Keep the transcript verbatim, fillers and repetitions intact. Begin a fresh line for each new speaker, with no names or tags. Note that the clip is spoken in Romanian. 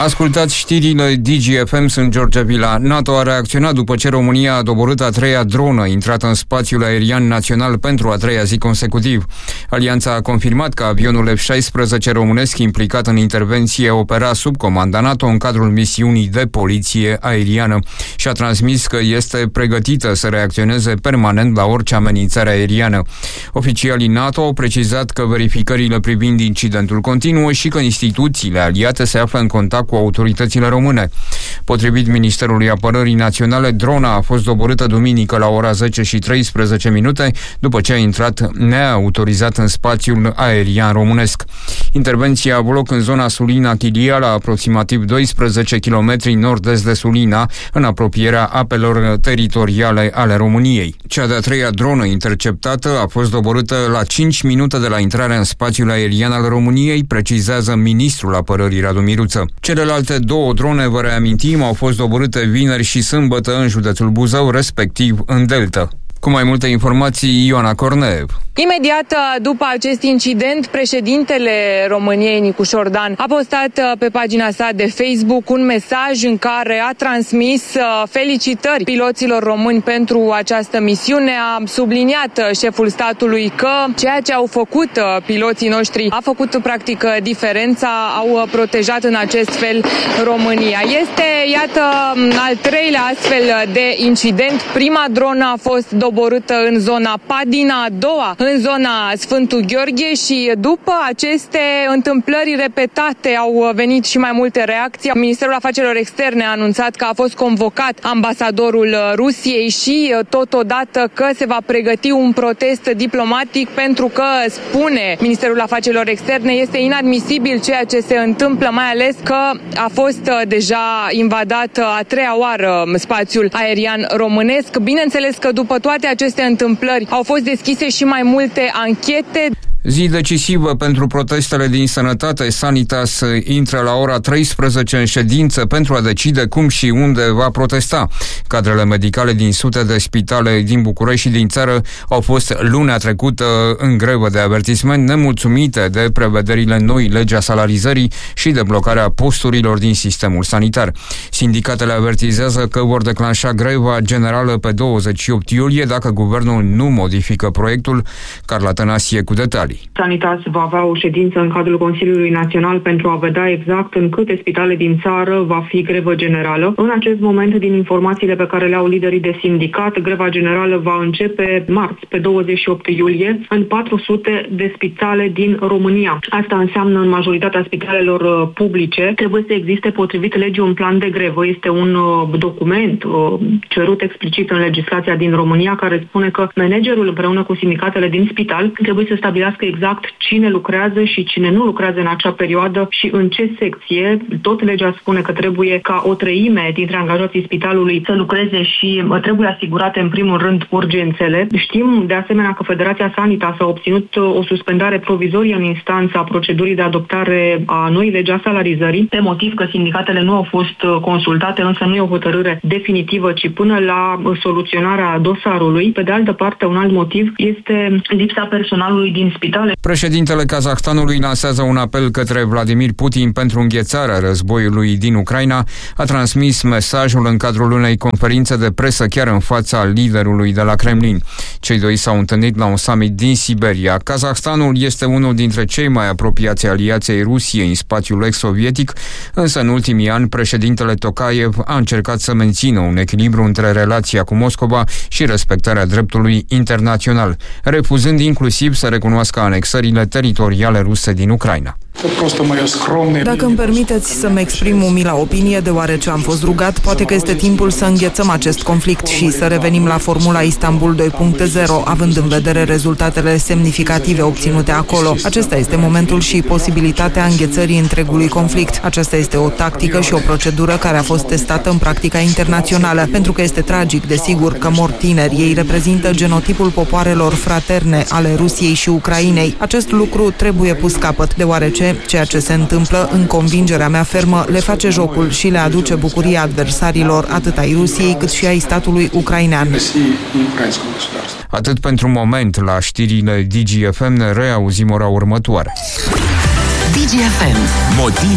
Ascultați știrile D G F M, sunt George Vila. NATO a reacționat după ce România a doborât a treia dronă intrată în spațiul aerian național pentru a treia zi consecutiv. Alianța a confirmat că avionul F șaisprezece românesc implicat în intervenție opera sub comanda NATO în cadrul misiunii de poliție aeriană și a transmis că este pregătită să reacționeze permanent la orice amenințare aeriană. Oficialii NATO au precizat că verificările privind incidentul continuă și că instituțiile aliate se află în contact cu autoritățile române. Potrivit Ministerului Apărării Naționale, drona a fost doborâtă duminică la ora zece și treisprezece minute, după ce a intrat neautorizat în spațiul aerian românesc. Intervenția a avut loc în zona Sulina-Chilia, la aproximativ doisprezece kilometri nord-est de Sulina, în apropierea apelor teritoriale ale României. Cea de-a treia dronă interceptată a fost doborâtă la cinci minute de la intrarea în spațiul aerian al României, precizează Ministrul Apărării Radu Miruță. Celelalte două drone, vă reamintim, au fost doborâte vineri și sâmbătă în județul Buzău, respectiv în Delta. Cu mai multe informații, Ioana Corneev.
Imediat după acest incident, președintele României, Nicu Șordan, a postat pe pagina sa de Facebook un mesaj în care a transmis felicitări piloților români pentru această misiune. A subliniat șeful statului că ceea ce au făcut piloții noștri a făcut practic diferența, au protejat în acest fel România. Este, iată, al treilea astfel de incident. Prima dronă a fost doborâtă în zona Padina, a doua în zona Sfântul Gheorghe și după aceste întâmplări repetate au venit și mai multe reacții. Ministerul Afacerilor Externe a anunțat că a fost convocat ambasadorul Rusiei și totodată că se va pregăti un protest diplomatic pentru că, spune Ministerul Afacerilor Externe, este inadmisibil ceea ce se întâmplă, mai ales că a fost deja invadat a treia oară spațiul aerian românesc. Bineînțeles că după toate aceste întâmplări au fost deschise și mai multe anchete.
Zi decisivă pentru protestele din sănătate. Sanitas intră la ora treisprezece în ședință pentru a decide cum și unde va protesta. Cadrele medicale din sute de spitale din București și din țară au fost lunea trecută în grevă de avertisment, nemulțumite de prevederile noi legi a salarizării și de blocarea posturilor din sistemul sanitar. Sindicatele avertizează că vor declanșa greva generală pe douăzeci și opt iulie dacă guvernul nu modifică proiectul. Carla Tănasie cu detalii.
Sanitas va avea o ședință în cadrul Consiliului Național pentru a vedea exact în câte spitale din țară va fi grevă generală. În acest moment, din informațiile pe care le au liderii de sindicat, greva generală va începe marți, pe douăzeci și opt iulie, în patru sute de spitale din România. Asta înseamnă în majoritatea spitalelor publice trebuie să existe potrivit legii un plan de grevă. Este un document cerut explicit în legislația din România care spune că managerul împreună cu sindicatele din spital trebuie să stabilească exact cine lucrează și cine nu lucrează în acea perioadă și în ce secție. Tot legea spune că trebuie ca o treime dintre angajații spitalului să lucreze și trebuie asigurate în primul rând urgențele. Știm de asemenea că Federația Sanitas a obținut o suspendare provizorie în instanța procedurii de adoptare a noii legi a salarizării, pe motiv că sindicatele nu au fost consultate, însă nu e o hotărâre definitivă, ci până la soluționarea dosarului. Pe de altă parte, un alt motiv este lipsa personalului din spitale.
Președintele Kazahstanului lansează un apel către Vladimir Putin pentru înghețarea războiului din Ucraina. A transmis mesajul în cadrul unei conferințe de presă chiar în fața liderului de la Kremlin. Cei doi s-au întâlnit la un summit din Siberia. Kazahstanul este unul dintre cei mai apropiați aliați ai Rusiei în spațiul ex-sovietic, însă în ultimii ani președintele Tokayev a încercat să mențină un echilibru între relația cu Moscova și respectarea dreptului internațional, refuzând inclusiv să recunoască anexările teritoriale ruse din Ucraina.
Dacă îmi permiteți să-mi exprim umila opinie, deoarece am fost rugat, poate că este timpul să înghețăm acest conflict și să revenim la formula Istanbul doi punct zero, având în vedere rezultatele semnificative obținute acolo. Acesta este momentul și posibilitatea înghețării întregului conflict. Aceasta este o tactică și o procedură care a fost testată în practica internațională, pentru că este tragic, desigur, că mor tineri. Ei reprezintă genotipul popoarelor fraterne ale Rusiei și Ucrainei. Acest lucru trebuie pus capăt, deoarece ceea ce se întâmplă, în convingerea mea fermă, le face jocul și le aduce bucuria adversarilor, atât ai Rusiei cât și ai statului ucrainean.
Atât pentru moment. La știrile D G F M ne reauzim ora următoare.
D G F M. Motiv